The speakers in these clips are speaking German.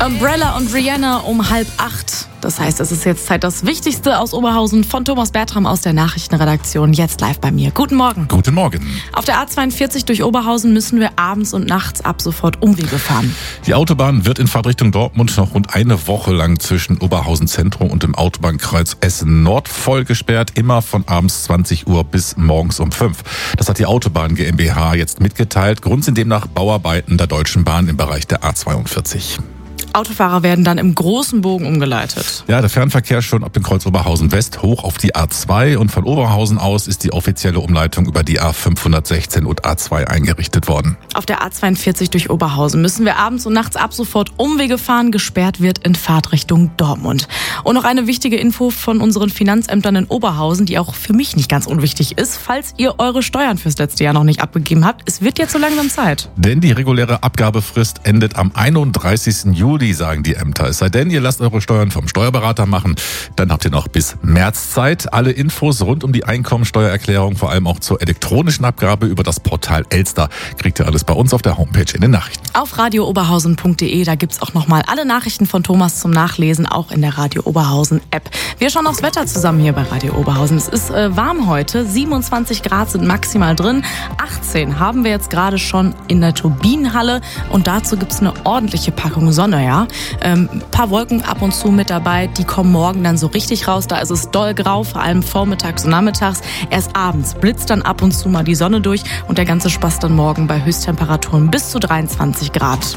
Umbrella und Rihanna um 7:30. Das heißt, es ist jetzt Zeit, das Wichtigste aus Oberhausen von Thomas Bertram aus der Nachrichtenredaktion jetzt live bei mir. Guten Morgen. Guten Morgen. Auf der A42 durch Oberhausen müssen wir abends und nachts ab sofort Umwege fahren. Die Autobahn wird in Fahrtrichtung Dortmund noch rund eine Woche lang zwischen Oberhausen Zentrum und dem Autobahnkreuz Essen Nord voll gesperrt, immer von abends 20 Uhr bis morgens um 5. Das hat die Autobahn GmbH jetzt mitgeteilt. Grund sind demnach Bauarbeiten der Deutschen Bahn im Bereich der A42. Autofahrer werden dann im großen Bogen umgeleitet. Ja, der Fernverkehr schon ab dem Kreuz Oberhausen West hoch auf die A2 und von Oberhausen aus ist die offizielle Umleitung über die A516 und A2 eingerichtet worden. Auf der A42 durch Oberhausen müssen wir abends und nachts ab sofort Umwege fahren. Gesperrt wird in Fahrtrichtung Dortmund. Und noch eine wichtige Info von unseren Finanzämtern in Oberhausen, die auch für mich nicht ganz unwichtig ist. Falls ihr eure Steuern fürs letzte Jahr noch nicht abgegeben habt, es wird jetzt so langsam Zeit. Denn die reguläre Abgabefrist endet am 31. Juli, sagen die Ämter. Es sei denn, ihr lasst eure Steuern vom Steuerberater machen, dann habt ihr noch bis März Zeit. Alle Infos rund um die Einkommensteuererklärung, vor allem auch zur elektronischen Abgabe über das Portal Elster, kriegt ihr alles bei uns auf der Homepage in den Nachrichten. Auf radiooberhausen.de, da gibt's auch nochmal alle Nachrichten von Thomas zum Nachlesen, auch in der Radio Oberhausen App. Wir schauen aufs Wetter zusammen hier bei Radio Oberhausen. Es ist warm heute, 27 Grad sind maximal drin, 18 haben wir jetzt gerade schon in der Turbinenhalle und dazu gibt's eine ordentliche Packung Sonne, ja. Ein paar Wolken ab und zu mit dabei, die kommen morgen dann so richtig raus, da ist es doll grau, vor allem vormittags und nachmittags. Erst abends blitzt dann ab und zu mal die Sonne durch und der ganze Spaß dann morgen bei Höchsttemperaturen bis zu 23 Grad.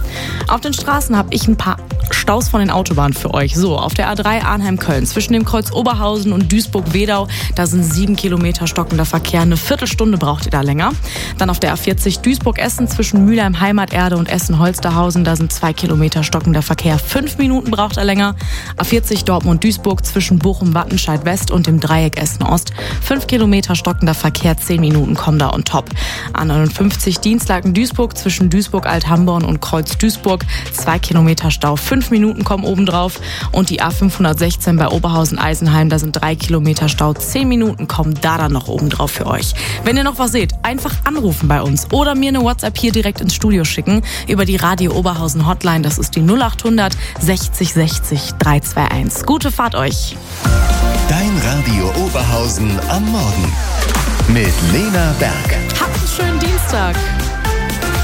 Auf den Straßen habe ich ein paar Staus von den Autobahnen für euch. So, auf der A3 Arnheim-Köln zwischen dem Kreuz Oberhausen und Duisburg-Wedau, da sind 7 Kilometer stockender Verkehr. Eine Viertelstunde braucht ihr da länger. Dann auf der A40 Duisburg-Essen zwischen Mülheim-Heimaterde und Essen-Holsterhausen, da sind 2 Kilometer stockender Verkehr. 5 Minuten braucht er länger. A40 Dortmund-Duisburg zwischen Bochum-Wattenscheid-West und dem Dreieck Essen-Ost. 5 Kilometer stockender Verkehr, 10 Minuten kommen da on top. A59 Dienstlaken-Duisburg zwischen Duisburg-Althamborn und Kreuz Duisburg, 2 Kilometer Stau, 5 Minuten kommen obendrauf. Und die A516 bei Oberhausen-Eisenheim, da sind 3 Kilometer Stau, 10 Minuten kommen da dann noch obendrauf für euch. Wenn ihr noch was seht, einfach anrufen bei uns oder mir eine WhatsApp hier direkt ins Studio schicken über die Radio Oberhausen Hotline, das ist die 0800 60 60 321. Gute Fahrt euch! Dein Radio Oberhausen am Morgen mit Lena Berg. Habt einen schönen Dienstag!